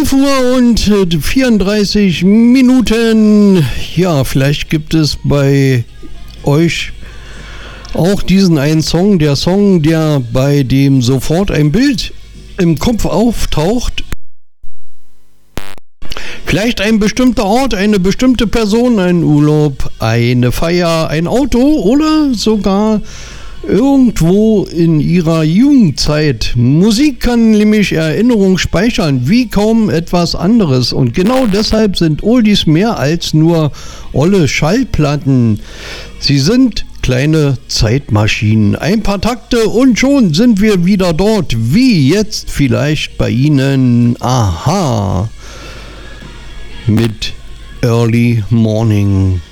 11 Uhr und 34 Minuten. Ja, vielleicht gibt es bei euch auch diesen einen Song, der bei dem sofort ein Bild im Kopf auftaucht. Vielleicht ein bestimmter Ort, eine bestimmte Person, ein Urlaub, eine Feier, ein Auto oder sogar irgendwo in ihrer Jugendzeit. Musik kann nämlich Erinnerungen speichern, wie kaum etwas anderes. Und genau deshalb sind Oldies mehr als nur olle Schallplatten. Sie sind kleine Zeitmaschinen. Ein paar Takte und schon sind wir wieder dort, wie jetzt vielleicht bei Ihnen. Aha. Mit Early Morning.